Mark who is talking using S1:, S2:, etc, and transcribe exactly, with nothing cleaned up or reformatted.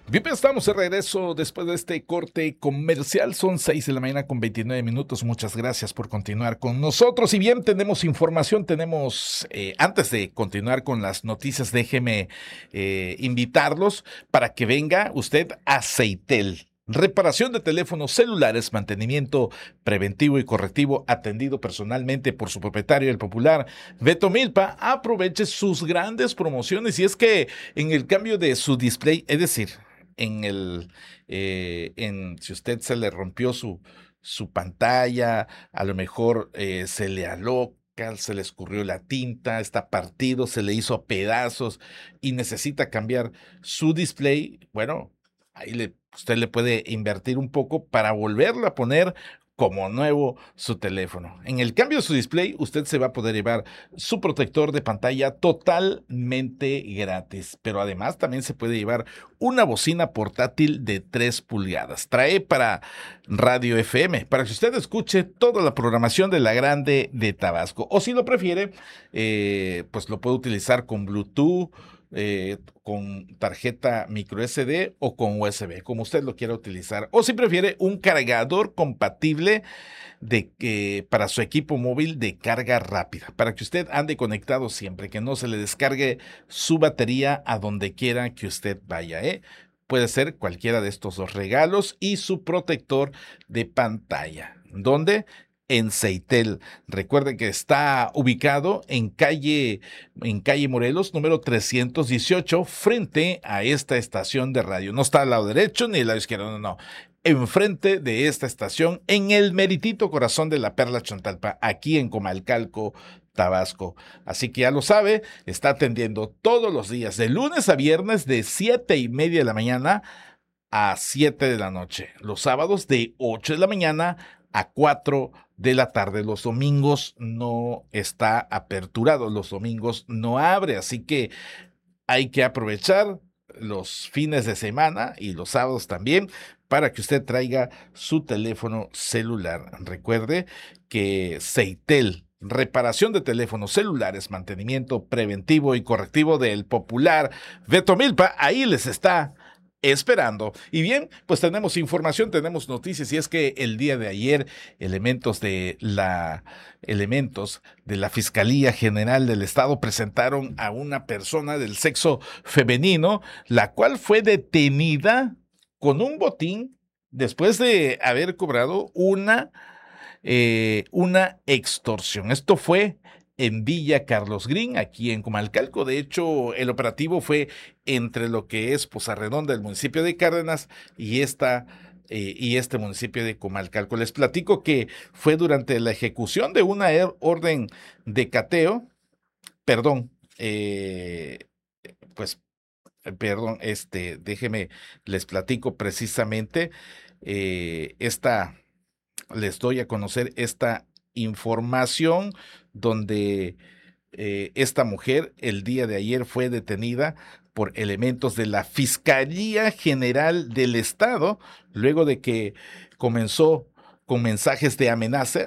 S1: Bien, pues estamos de regreso después de este corte comercial. Son seis de la mañana con veintinueve minutos. Muchas gracias por continuar con nosotros. Y bien, tenemos información, tenemos, eh, antes de continuar con las noticias, déjeme eh, invitarlos para que venga usted a Ceitel. Reparación de teléfonos celulares, mantenimiento preventivo y correctivo atendido personalmente por su propietario, el popular Beto Milpa. Aproveche sus grandes promociones y es que en el cambio de su display, es decir, en el, eh, en, si usted se le rompió su, su pantalla, a lo mejor eh, se le aloca, se le escurrió la tinta, está partido, se le hizo a pedazos y necesita cambiar su display, bueno, ahí le, usted le puede invertir un poco para volverlo a poner como nuevo su teléfono. En el cambio de su display, usted se va a poder llevar su protector de pantalla totalmente gratis, pero además también se puede llevar una bocina portátil de tres pulgadas. Trae para radio F M, para que usted escuche toda la programación de la Grande de Tabasco. O si lo prefiere, eh, pues lo puede utilizar con Bluetooth, eh, con tarjeta micro S D o con U S B, como usted lo quiera utilizar. O si prefiere, un cargador compatible de que para su equipo móvil de carga rápida, para que usted ande conectado siempre, que no se le descargue su batería a donde quiera que usted vaya, ¿eh? Puede ser cualquiera de estos dos regalos y su protector de pantalla. ¿Dónde? En Ceitel. Recuerden que está ubicado en calle, en calle Morelos, número trescientos dieciocho, frente a esta estación de radio. No está al lado derecho ni al lado izquierdo, no, no. Enfrente de esta estación, en el meritito corazón de la Perla Chontalpa, aquí en Comalcalco, Tabasco. Así que ya lo sabe, está atendiendo todos los días, de lunes a viernes, de siete y media de la mañana a siete de la noche. Los sábados de ocho de la mañana a cuatro de la tarde. Los domingos no está aperturado, los domingos no abre, así que hay que aprovechar los fines de semana y los sábados también para que usted traiga su teléfono celular. Recuerde que Ceitel, reparación de teléfonos celulares, mantenimiento preventivo y correctivo del popular Beto Milpa, ahí les está esperando. Y bien, pues tenemos información, tenemos noticias, y es que el día de ayer elementos de la elementos de la Fiscalía General del Estado presentaron a una persona del sexo femenino, la cual fue detenida con un botín después de haber cobrado una eh, una extorsión. Esto fue en Villa Carlos Green, aquí en Comalcalco. De hecho, el operativo fue entre lo que es Poza Redonda, el municipio de Cárdenas, y esta eh, y este municipio de Comalcalco. Les platico que fue durante la ejecución de una er- orden de cateo, perdón, eh, pues, eh, perdón, este, déjeme, les platico precisamente eh, esta les doy a conocer esta información donde eh, esta mujer el día de ayer fue detenida por elementos de la Fiscalía General del Estado, luego de que comenzó con mensajes de amenaza